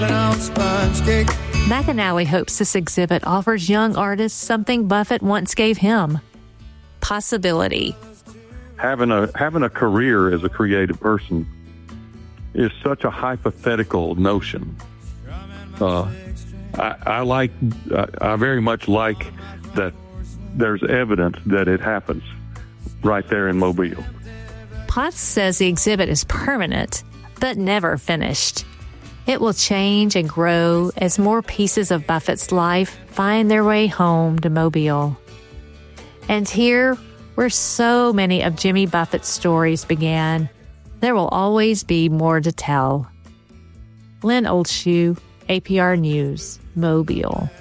McAnally hopes this exhibit offers young artists something Buffett once gave him: possibility. Having a career as a creative person is such a hypothetical notion. I very much like that there's evidence that it happens right there in Mobile. Potts says the exhibit is permanent, but never finished. It will change and grow as more pieces of Buffett's life find their way home to Mobile. And here, where so many of Jimmy Buffett's stories began, there will always be more to tell. Lynn Oldshoe, APR News, Mobile.